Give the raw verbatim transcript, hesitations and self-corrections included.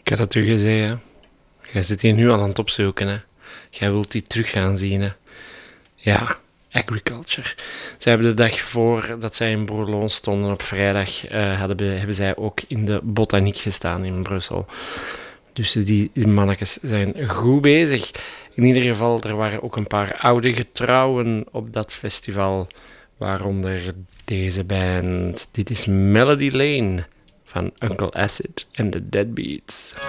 Ik had het u gezegd, hè. Jij zit hier nu al aan het opzoeken, hè. Jij wilt die terug gaan zien, hè. Ja, agriculture. Zij hebben de dag voor dat zij in Bourlon stonden op vrijdag, uh, hadden, hebben zij ook in de botaniek gestaan in Brussel. Dus die, die mannetjes zijn goed bezig. In ieder geval, er waren ook een paar oude getrouwen op dat festival, waaronder deze band. Dit is Melody Lane van Uncle Acid en The Deadbeats.